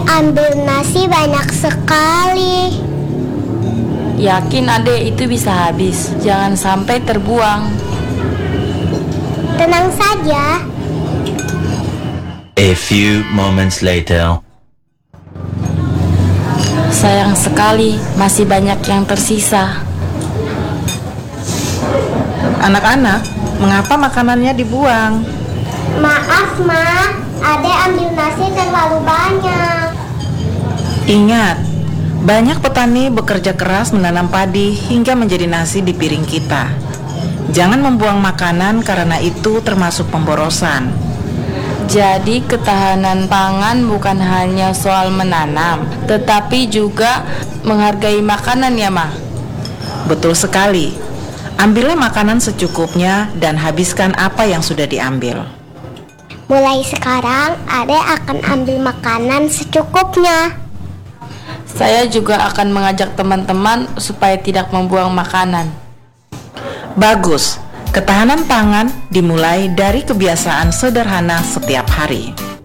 ambil nasi banyak sekali. Yakin adek itu bisa habis, jangan sampai terbuang. Tenang saja. A few moments later. Sayang sekali, masih banyak yang tersisa. Anak-anak, mengapa makanannya dibuang? Maaf, Ma. Adek ambil nasi terlalu banyak. Ingat, banyak petani bekerja keras menanam padi hingga menjadi nasi di piring kita. Jangan membuang makanan karena itu termasuk pemborosan. Jadi ketahanan pangan bukan hanya soal menanam, tetapi juga menghargai makanan ya, Ma? Betul sekali. Ambillah makanan secukupnya dan habiskan apa yang sudah diambil. Mulai sekarang, adek akan ambil makanan secukupnya. Saya juga akan mengajak teman-teman supaya tidak membuang makanan. Bagus. Ketahanan pangan dimulai dari kebiasaan sederhana setiap hari.